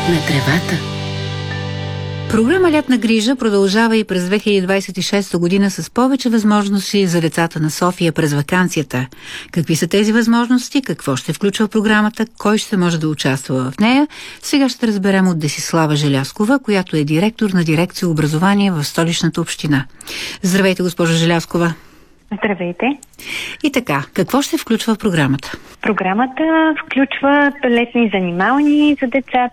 на тревата. Програма Лятна грижа продължава и през 2026 година с повече възможности за децата на София през ваканцията. Какви са тези възможности, какво ще включва програмата, кой ще може да участва в нея, сега ще разберем от Десислава Желязкова, която е директор на дирекция образование в Столичната община. Здравейте, госпожо Желязкова. Здравейте. И така, какво ще включва програмата? Програмата включва летни занимални за децата,